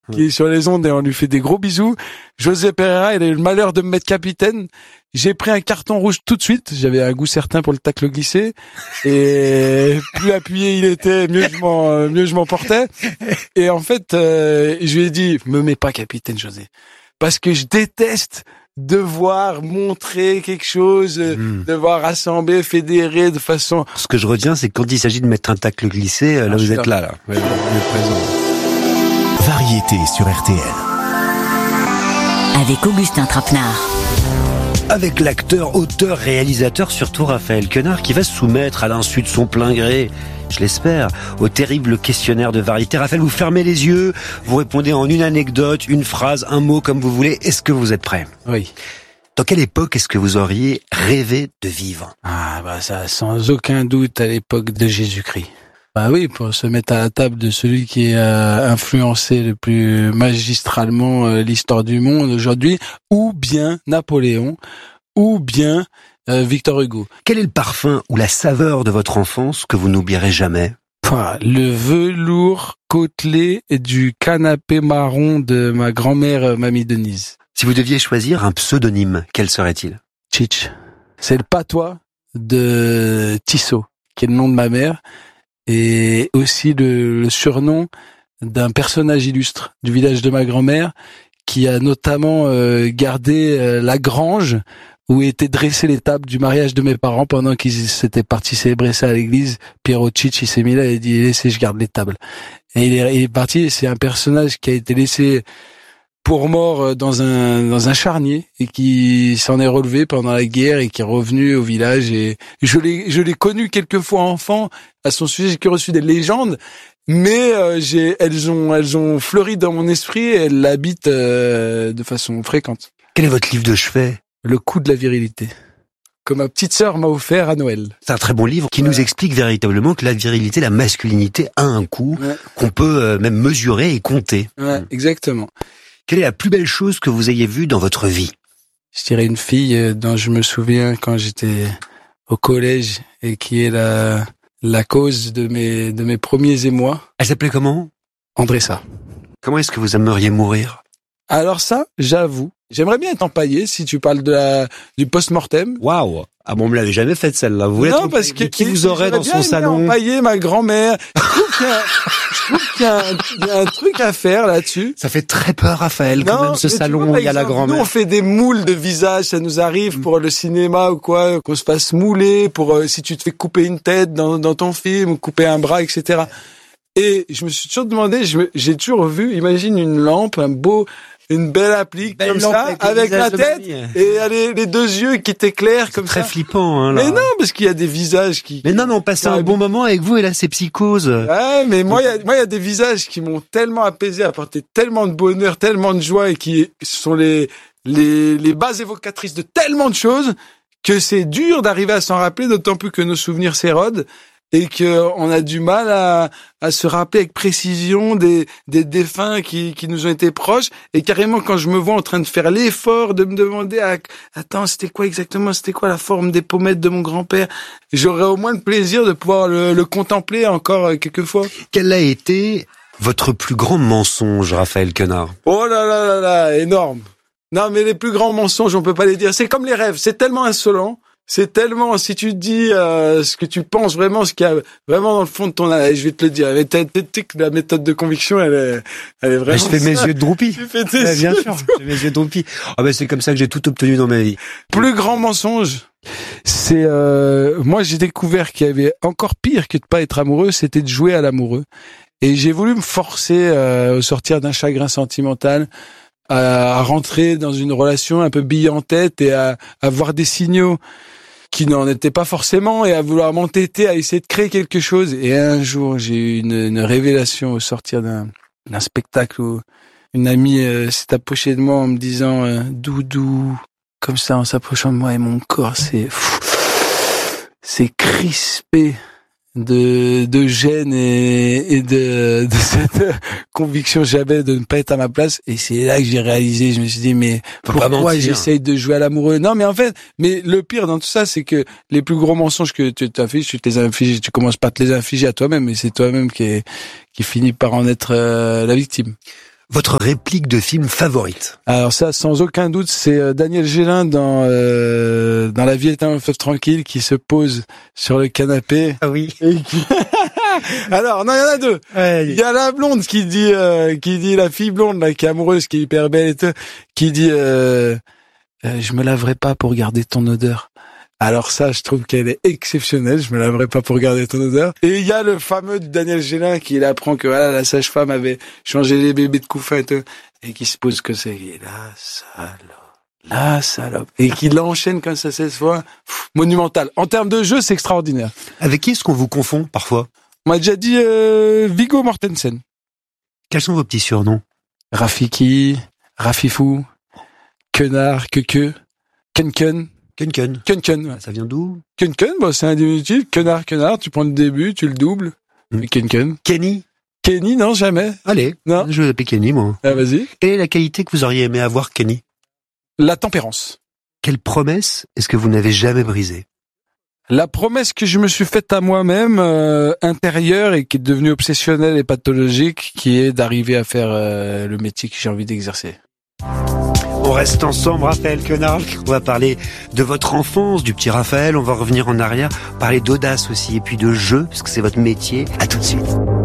qui est sur les ondes et on lui fait des gros bisous. José Pereira, il a eu le malheur de me mettre capitaine. J'ai pris un carton rouge tout de suite. J'avais un goût certain pour le tacle glissé. Et plus appuyé il était, mieux je m'en portais. Et en fait, je lui ai dit, me mets pas capitaine, José. Parce que je déteste devoir montrer quelque chose, devoir rassembler, fédérer de façon... Ce que je retiens, c'est que quand il s'agit de mettre un tacle glissé, là vous êtes là. Ouais, on est présent. Variété sur RTL. Avec Augustin Trapenard. Avec l'acteur, auteur, réalisateur, surtout Raphaël Quenard, qui va se soumettre à l'insu de son plein gré, je l'espère, au terrible questionnaire de variété. Raphaël, vous fermez les yeux, vous répondez en une anecdote, une phrase, un mot, comme vous voulez. Est-ce que vous êtes prêt ? Oui. Dans quelle époque est-ce que vous auriez rêvé de vivre ? Ah, bah ça, sans aucun doute, à l'époque de Jésus-Christ. Bah oui, pour se mettre à la table de celui qui a influencé le plus magistralement l'histoire du monde aujourd'hui, ou bien Napoléon, ou bien Victor Hugo. Quel est le parfum ou la saveur de votre enfance que vous n'oublierez jamais ? Le velours côtelé du canapé marron de ma grand-mère, Mamie Denise. Si vous deviez choisir un pseudonyme, quel serait-il ? Tchitch. C'est le patois de Tissot, qui est le nom de ma mère, et aussi le surnom d'un personnage illustre du village de ma grand-mère, qui a notamment gardé la grange où étaient dressées les tables du mariage de mes parents pendant qu'ils s'étaient partis célébrer ça à l'église. Pierrot Tchitch, il s'est mis là et il dit, laissez, je garde les tables. Et il est parti, c'est un personnage qui a été laissé pour mort dans un charnier et qui s'en est relevé pendant la guerre et qui est revenu au village. Et je l'ai connu quelques fois enfant. À son sujet, j'ai reçu des légendes, mais elles ont fleuri dans mon esprit et elles l'habitent de façon fréquente. Quel est votre livre de chevet ? Le coup de la virilité, que ma petite sœur m'a offert à Noël. C'est un très bon livre qui nous explique véritablement que la virilité, la masculinité a un coût qu'on peut même mesurer et compter. Ouais, exactement. Quelle est la plus belle chose que vous ayez vue dans votre vie ? Je dirais une fille dont je me souviens quand j'étais au collège et qui est la cause de mes premiers émois. Elle s'appelait comment ? Andressa. Comment est-ce que vous aimeriez mourir ? Alors ça, j'avoue, j'aimerais bien être empaillé si tu parles du post-mortem. Waouh ! Ah bon, on me l'avait jamais faite celle-là. Vous voulez non, parce que qui vous aurait dans son salon ? Empailler ma grand-mère. Je trouve qu'il y a un truc à faire là-dessus. Ça fait très peur, Raphaël, quand même, ce salon où il y a la grand-mère. Nous, on fait des moules de visage, ça nous arrive pour le cinéma ou quoi, qu'on se fasse mouler pour si tu te fais couper une tête dans ton film ou couper un bras, etc. Et je me suis toujours demandé, j'ai toujours vu, imagine une lampe, une belle applique comme ça, avec la tête et les deux yeux qui t'éclairent comme ça. C'est très flippant, hein, là. Mais non, parce qu'il y a des visages qui... Mais non, mais on passait un bon moment avec vous et là, c'est psychose. Ouais, mais moi, il y a des visages qui m'ont tellement apaisé, apporté tellement de bonheur, tellement de joie et qui sont les bases évocatrices de tellement de choses que c'est dur d'arriver à s'en rappeler, d'autant plus que nos souvenirs s'érodent. Et que on a du mal à se rappeler avec précision des défunts qui nous ont été proches. Et carrément, quand je me vois en train de faire l'effort de me demander, attends, c'était quoi la forme des pommettes de mon grand-père, j'aurais au moins le plaisir de pouvoir le contempler encore quelques fois. Quel a été votre plus grand mensonge, Raphaël Quenard ? Oh là là là là, énorme. Non, mais les plus grands mensonges, on peut pas les dire. C'est comme les rêves, c'est tellement insolent. C'est tellement, si tu dis ce que tu penses vraiment, ce qu'il y a vraiment dans le fond de ton âme, je vais te le dire. La méthode de conviction, elle est vraiment... Je fais mes yeux de droupie. Tu fais tes bien sûr, je fais mes yeux de droupie. Ah ben c'est comme ça que j'ai tout obtenu dans ma vie. Plus grand mensonge, c'est... moi, j'ai découvert qu'il y avait encore pire que de pas être amoureux, c'était de jouer à l'amoureux. Et j'ai voulu me forcer au sortir d'un chagrin sentimental, à rentrer dans une relation un peu bille en tête et à voir des signaux qui n'en étaient pas forcément et à vouloir m'entêter à essayer de créer quelque chose. Et un jour, j'ai eu une révélation au sortir d'un spectacle où une amie s'est approchée de moi en me disant Doudou, comme ça en s'approchant de moi et mon corps c'est crispé de gêne et de cette conviction que j'avais de ne pas être à ma place. Et c'est là que j'ai réalisé, je me suis dit, mais pourquoi j'essaye de jouer à l'amoureux? Non, mais en fait, le pire dans tout ça, c'est que les plus gros mensonges que tu t'infliges, tu commences pas à te les infliger à toi-même, et c'est toi-même qui finit par en être la victime. Votre réplique de film favorite? Alors ça, sans aucun doute, c'est Daniel Gélin dans La vie est un fleuve tranquille qui se pose sur le canapé. Ah oui. Et qui... Alors, non, il y en a deux. Ouais. Il y a la blonde qui dit la fille blonde, là, qui est amoureuse, qui est hyper belle et tout, qui dit, je me laverai pas pour garder ton odeur. Alors ça, je trouve qu'elle est exceptionnelle. Je me laverai pas pour garder ton odeur. Et il y a le fameux Daniel Gélin qui apprend que voilà, la sage-femme avait changé les bébés de couffin et tout, et qui se pose que c'est la salope, et qui l'enchaîne comme ça 16 fois. Monumental. En termes de jeu, c'est extraordinaire. Avec qui est-ce qu'on vous confond parfois? On m'a déjà dit Viggo Mortensen. Quels sont vos petits surnoms? Rafiki, Rafifou, Quenard, Queque, Kenken. Kenken. Kenken, ouais. Ça vient d'où? Kenken, bah, c'est un diminutif. Quenard, tu prends le début, tu le doubles. Kenken. Kenny? Kenny, non, jamais. Allez, non. Je vais l'appeler Kenny, moi. Ah, vas-y. Quelle est la qualité que vous auriez aimé avoir, Kenny? La tempérance. Quelle promesse est-ce que vous n'avez jamais brisée? La promesse que je me suis faite à moi-même, intérieure, et qui est devenue obsessionnelle et pathologique, qui est d'arriver à faire le métier que j'ai envie d'exercer. On reste ensemble, Raphaël Quenard. On va parler de votre enfance, du petit Raphaël. On va revenir en arrière, parler d'audace aussi, et puis de jeu, parce que c'est votre métier. À tout de suite.